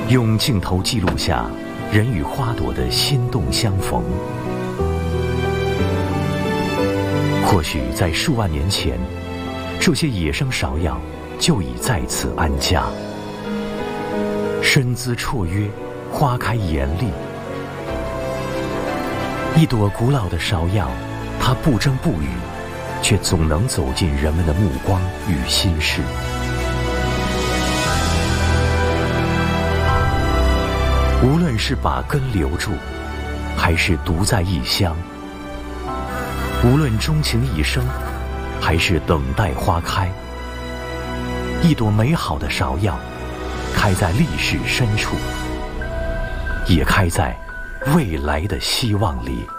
用镜头记录下人与花朵的心动相逢。或许在数万年前，这些野生芍药就已在此安家，身姿绰约，花开艳丽。一朵古老的芍药，它不争不语，却总能走进人们的目光与心事。无论是把根留住，还是独在异乡；无论钟情一生，还是等待花开，一朵美好的芍药，开在历史深处，也开在未来的希望里。